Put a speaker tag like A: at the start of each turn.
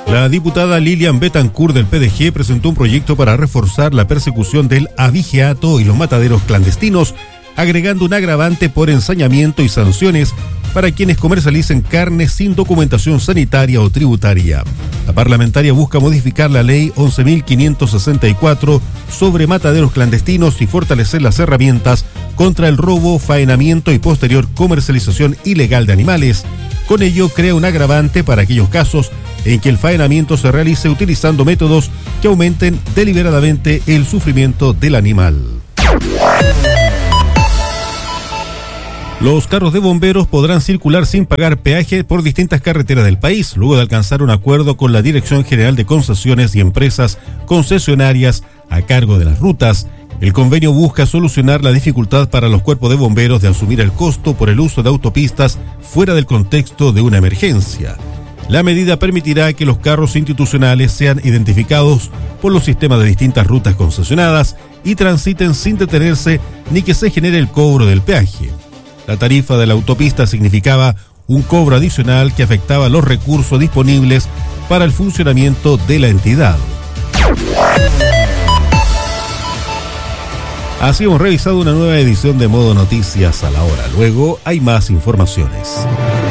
A: La diputada Lilian Bettencourt del PDG presentó un proyecto para reforzar la persecución del abigeato y los mataderos clandestinos, agregando un agravante por ensañamiento y sanciones para quienes comercialicen carne sin documentación sanitaria o tributaria. La parlamentaria busca modificar la ley 11.564 sobre mataderos clandestinos y fortalecer las herramientas contra el robo, faenamiento y posterior comercialización ilegal de animales. Con ello, crea un agravante para aquellos casos en que el faenamiento se realice utilizando métodos que aumenten deliberadamente el sufrimiento del animal. Los carros de bomberos podrán circular sin pagar peaje por distintas carreteras del país, luego de alcanzar un acuerdo con la Dirección General de Concesiones y Empresas Concesionarias a cargo de las rutas. El convenio busca solucionar la dificultad para los cuerpos de bomberos de asumir el costo por el uso de autopistas fuera del contexto de una emergencia. La medida permitirá que los carros institucionales sean identificados por los sistemas de distintas rutas concesionadas y transiten sin detenerse ni que se genere el cobro del peaje. La tarifa de la autopista significaba un cobro adicional que afectaba los recursos disponibles para el funcionamiento de la entidad. Así hemos revisado una nueva edición de Modo Noticias a la hora. Luego hay más informaciones.